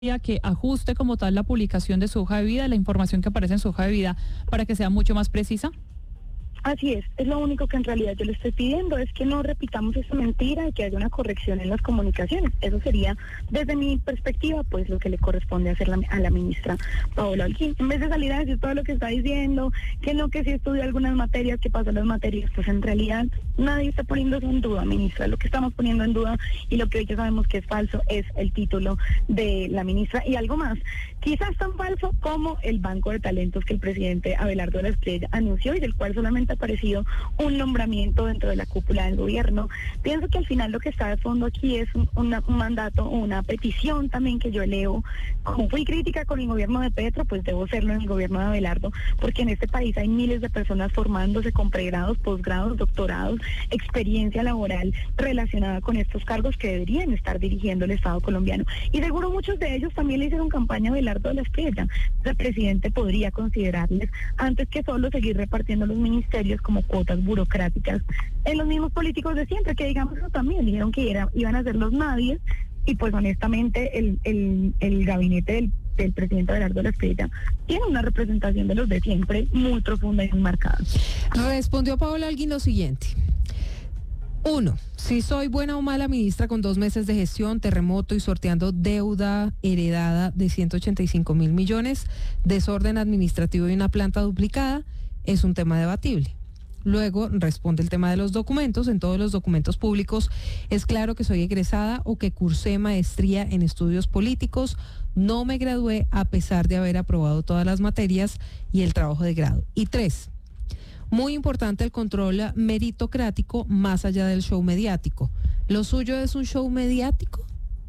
que ajuste como tal la publicación de su hoja de vida, la información que aparece en su hoja de vida, para que sea mucho más precisa? Así es lo único que en realidad yo le estoy pidiendo, es que no repitamos esa mentira y que haya una corrección en las comunicaciones. Eso sería, desde mi perspectiva, pues lo que le corresponde hacer a la ministra Paola Holguín. En vez de salir a decir todo lo que está diciendo, que sí estudió algunas materias, que pasó las materias, pues en realidad nadie está poniendo eso en duda, ministra. Lo que estamos poniendo en duda y lo que hoy ya sabemos que es falso es el título de la ministra. Y algo más, quizás tan falso como el banco de talentos que el presidente Abelardo de la Espriella anunció y del cual solamente ha aparecido un nombramiento dentro de la cúpula del gobierno. Pienso que al final lo que está de fondo aquí es un mandato o una petición también que yo elevo. Como fui crítica con el gobierno de Petro, pues debo serlo en el gobierno de Abelardo, porque en este país hay miles de personas formándose con pregrados, posgrados, doctorados, experiencia laboral relacionada con estos cargos que deberían estar dirigiendo el Estado colombiano. Y seguro muchos de ellos también le hicieron campaña a Abelardo de la Espriella. El presidente podría considerarles, antes que solo seguir repartiendo los ministerios como cuotas burocráticas en los mismos políticos de siempre, que digamos también dijeron que iban a ser los nadies, y pues honestamente el gabinete del presidente Abelardo de la Espriella tiene una representación de los de siempre muy profunda y muy marcada. Respondió Paola Holguín lo siguiente: 1. Si soy buena o mala ministra con 2 meses de gestión, terremoto y sorteando deuda heredada de 185.000 millones, desorden administrativo y una planta duplicada, es un tema debatible. Luego responde el tema de los documentos. En todos los documentos públicos es claro que soy egresada o que cursé maestría en estudios políticos. No me gradué a pesar de haber aprobado todas las materias y el trabajo de grado. Y 3. Muy importante el control meritocrático más allá del show mediático. ¿Lo suyo es un show mediático?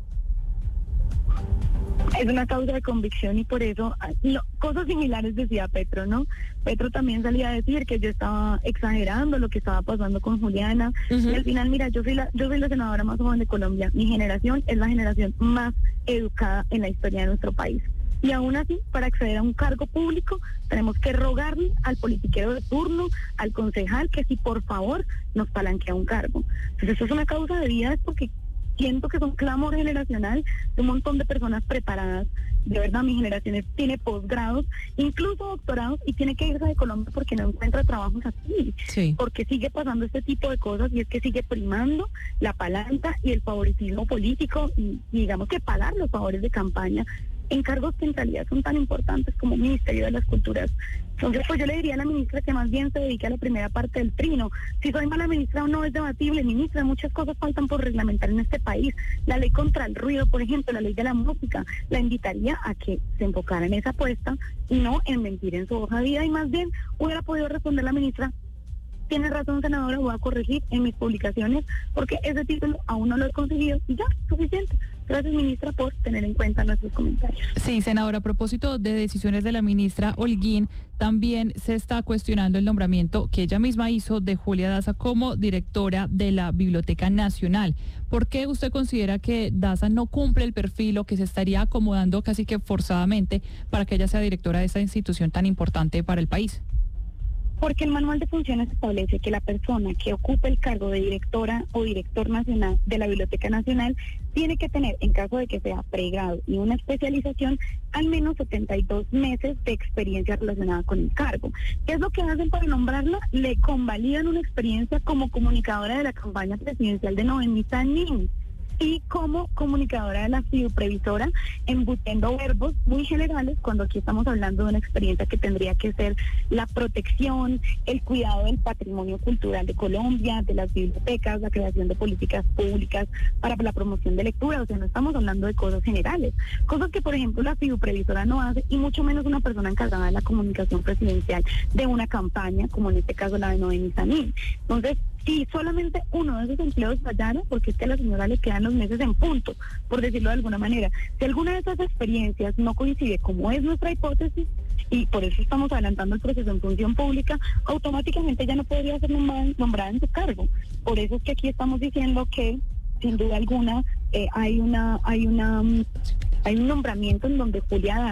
Es una causa de convicción y por eso, cosas similares decía Petro, ¿no? Petro también salía a decir que yo estaba exagerando lo que estaba pasando con Juliana. Y al final, mira, yo soy la senadora más joven de Colombia. Mi generación es la generación más educada en la historia de nuestro país. Y aún así, para acceder a un cargo público, tenemos que rogarle al politiquero de turno, al concejal, que si por favor nos palanquea un cargo. Entonces, eso es una causa de vida, es porque siento que es un clamor generacional de un montón de personas preparadas. De verdad, mi generación tiene posgrados, incluso doctorados, y tiene que irse de Colombia porque no encuentra trabajos aquí. Sí. Porque sigue pasando este tipo de cosas, y es que sigue primando la palanca y el favoritismo político, y digamos que pagar los favores de campaña en cargos que en realidad son tan importantes como Ministerio de las Culturas. Entonces, pues yo le diría a la ministra que más bien se dedique a la primera parte del trino. Si soy mala ministra o no es debatible, ministra, muchas cosas faltan por reglamentar en este país. La ley contra el ruido, por ejemplo, la ley de la música, la invitaría a que se enfocara en esa apuesta y no en mentir en su hoja de vida, y más bien hubiera podido responder la ministra: tiene razón, senadora, voy a corregir en mis publicaciones porque ese título aún no lo he conseguido, y ya, suficiente. Gracias, ministra, por tener en cuenta nuestros comentarios. Sí, senadora, a propósito de decisiones de la ministra Holguín, también se está cuestionando el nombramiento que ella misma hizo de Julia Daza como directora de la Biblioteca Nacional. ¿Por qué usted considera que Daza no cumple el perfil o que se estaría acomodando casi que forzadamente para que ella sea directora de esta institución tan importante para el país? Porque el manual de funciones establece que la persona que ocupe el cargo de directora o director nacional de la Biblioteca Nacional tiene que tener, en caso de que sea pregrado y una especialización, al menos 72 meses de experiencia relacionada con el cargo. ¿Qué es lo que hacen para nombrarla? Le convalidan una experiencia como comunicadora de la campaña presidencial de Noemí Sanín y como comunicadora de la previsora, embutiendo verbos muy generales, cuando aquí estamos hablando de una experiencia que tendría que ser la protección, el cuidado del patrimonio cultural de Colombia, de las bibliotecas, la creación de políticas públicas para la promoción de lectura. O sea, no estamos hablando de cosas generales, cosas que, por ejemplo, la previsora no hace, y mucho menos una persona encargada de la comunicación presidencial de una campaña, como en este caso la de Noemí Sanín. Entonces, si solamente uno de esos empleos fallara, porque es que a la señora le quedan los meses en punto, por decirlo de alguna manera. Si alguna de esas experiencias no coincide, como es nuestra hipótesis, y por eso estamos adelantando el proceso en función pública, automáticamente ya no podría ser nombrada en su cargo. Por eso es que aquí estamos diciendo que, sin duda alguna, hay un nombramiento en donde Julia Daza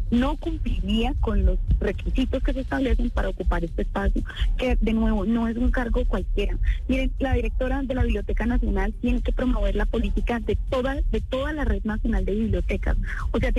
no cumpliría con los requisitos que se establecen para ocupar este espacio, que de nuevo no es un cargo cualquiera. Miren, la directora de la Biblioteca Nacional tiene que promover la política de toda la red nacional de bibliotecas. O sea,